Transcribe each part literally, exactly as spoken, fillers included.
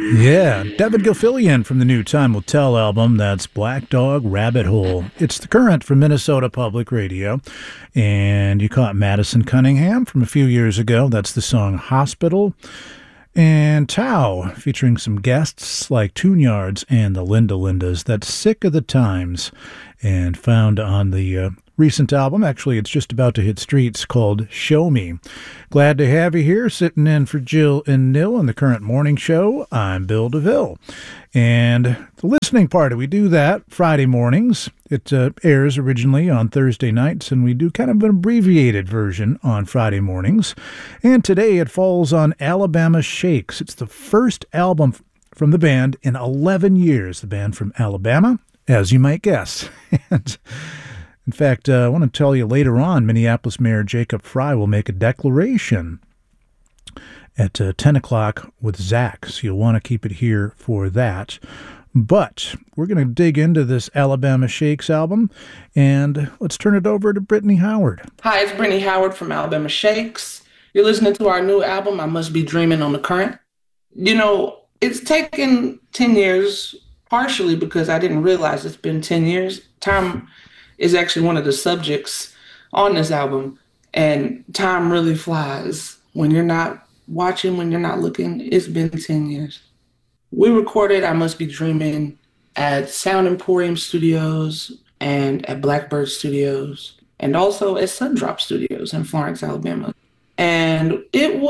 Yeah, David Gilfillian from the new Time Will Tell album. That's Black Dog Rabbit Hole. It's The Current from Minnesota Public Radio. And you caught Madison Cunningham from a few years ago. That's the song Hospital. And Tao, featuring some guests like Tune-Yards and the Linda Lindas. That's Sick of the Times, and found on the uh, recent album. Actually, it's just about to hit streets, called Show Me. Glad to have you here, sitting in for Jill and Nil on the Current Morning Show. I'm Bill DeVille. And the listening party, we do that Friday mornings. It uh, airs originally on Thursday nights, and we do kind of an abbreviated version on Friday mornings. And today it falls on Alabama Shakes. It's the first album from the band in eleven years, the band from Alabama, as you might guess. And in fact, uh, I want to tell you later on, Minneapolis Mayor Jacob Fry will make a declaration at uh, ten o'clock with Zach, so you'll want to keep it here for that. But we're going to dig into this Alabama Shakes album, and let's turn it over to Brittany Howard. Hi, it's Brittany Howard from Alabama Shakes. You're listening to our new album, I Must Be Dreaming, on The Current. You know, it's taken ten years, partially because I didn't realize it's been ten years. Time is actually one of the subjects on this album, and time really flies when you're not watching, when you're not looking. It's been ten years. We recorded I Must Be Dreaming at Sound Emporium Studios and at Blackbird Studios, and also at Sundrop Studios in Florence, Alabama. And it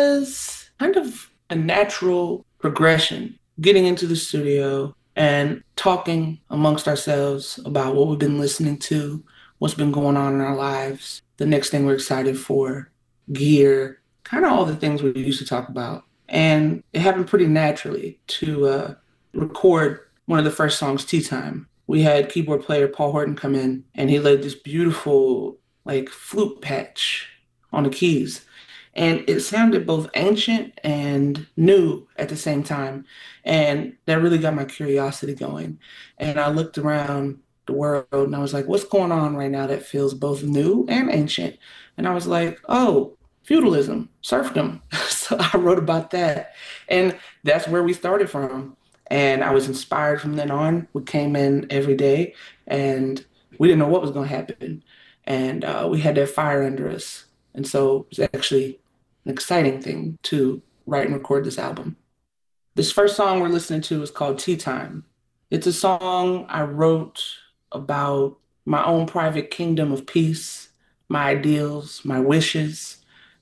was kind of a natural progression, getting into the studio and talking amongst ourselves about what we've been listening to, what's been going on in our lives, the next thing we're excited for, gear, kind of all the things we used to talk about. And it happened pretty naturally to uh, record one of the first songs, Tea Time. We had keyboard player Paul Horton come in, and he laid this beautiful like flute patch on the keys. And it sounded both ancient and new at the same time. And that really got my curiosity going. And I looked around the world and I was like, what's going on right now that feels both new and ancient? And I was like, oh, feudalism, serfdom. So I wrote about that. And that's where we started from. And I was inspired from then on. We came in every day and we didn't know what was going to happen. And uh, we had that fire under us. And so it was actually an exciting thing to write and record this album. This first song we're listening to is called Tea Time. It's a song I wrote about my own private kingdom of peace, my ideals, my wishes,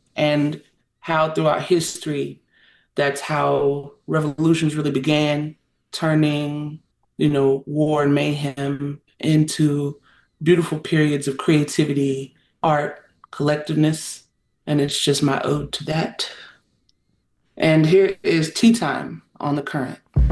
and how throughout history, that's how revolutions really began, turning, you know, war and mayhem into beautiful periods of creativity, art, collectiveness, and it's just my ode to that. And here is Tea Time on The Current.